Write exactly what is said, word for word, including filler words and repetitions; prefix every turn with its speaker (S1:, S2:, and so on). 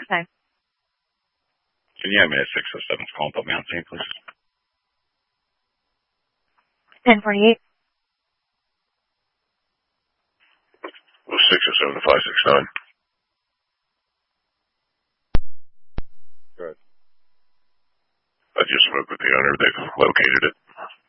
S1: time.
S2: Can you have me at six oh seven? Call and put me on scene, please.
S1: ten forty-eight.
S2: Well, six oh seven to five six nine. Good. I just spoke with the owner. They've located it.